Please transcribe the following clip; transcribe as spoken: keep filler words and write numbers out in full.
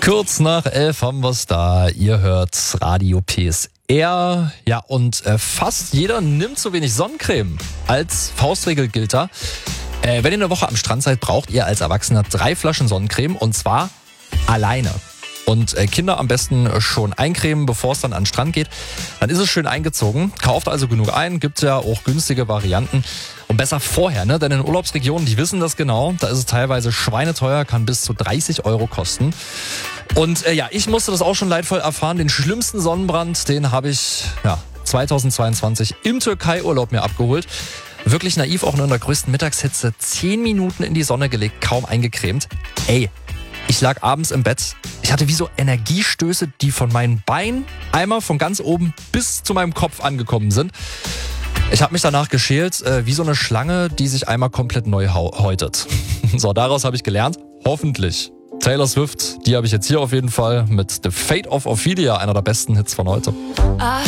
Kurz nach elf haben wir's da. Ihr hört Radio P S R. Ja, und äh, fast jeder nimmt so wenig Sonnencreme. Als Faustregel gilt da, äh, wenn ihr eine Woche am Strand seid, braucht ihr als Erwachsener drei Flaschen Sonnencreme und zwar alleine. Und äh, Kinder am besten schon eincremen, bevor es dann an den Strand geht. Dann ist es schön eingezogen. Kauft also genug ein. Gibt ja auch günstige Varianten. Und besser vorher, ne? Denn in Urlaubsregionen, die wissen das genau. Da ist es teilweise schweineteuer, kann bis zu dreißig Euro kosten. Und äh, ja, ich musste das auch schon leidvoll erfahren. Den schlimmsten Sonnenbrand, den habe ich ja, zweitausendzweiundzwanzig im Türkei-Urlaub mir abgeholt. Wirklich naiv, auch nur in der größten Mittagshitze. Zehn Minuten in die Sonne gelegt, kaum eingecremt. Ey, ich lag abends im Bett. Ich hatte wie so Energiestöße, die von meinen Beinen einmal von ganz oben bis zu meinem Kopf angekommen sind. Ich habe mich danach geschält, äh, wie so eine Schlange, die sich einmal komplett neu häutet. So, daraus habe ich gelernt. Hoffentlich. Taylor Swift, die habe ich jetzt hier auf jeden Fall mit The Fate of Ophelia, einer der besten Hits von heute.